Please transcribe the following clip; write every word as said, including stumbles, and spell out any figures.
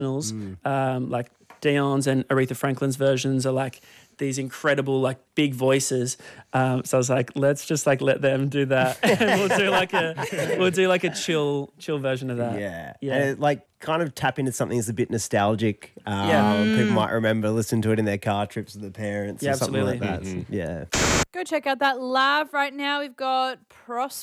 originals, um, like Dion's and Aretha Franklin's versions are like these incredible like big voices. Um, so I was like, let's just like let them do that, and we'll do like a we'll do like a chill chill version of that. Yeah, yeah. And it, like kind of tap into something that's a bit nostalgic. Um, Yeah. people might remember listening to it in their car trips with their parents Yeah, or something like absolutely. that. Yeah. Go check out that live right now. We've got Prosper